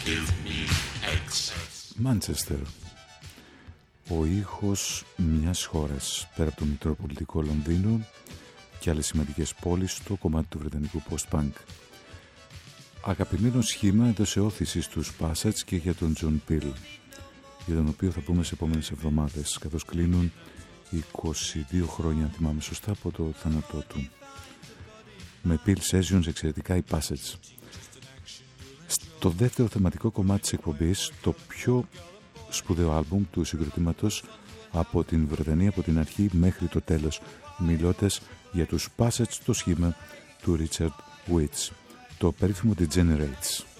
Μάντσεστερ. Ο ήχος μιας χώρας πέρα από το μητροπολιτικό Λονδίνο και άλλες σημαντικές πόλεις στο κομμάτι του βρετανικού post-punk. Αγαπημένο σχήμα έδωσε όθηση στους Passage και για τον John Peel, για τον οποίο θα πούμε σε επόμενες εβδομάδες, καθώς κλείνουν 22 χρόνια, αν θυμάμαι σωστά, από το θάνατό του. Με Peel Sessions εξαιρετικά οι Passage. Στο δεύτερο θεματικό κομμάτι της εκπομπής, το πιο σπουδαίο άλμπουμ του συγκροτήματος από την Βρετανία, από την αρχή μέχρι το τέλος, μιλώντας για τους Passage, το σχήμα του Richard Witts, το περίφημο Degenerates.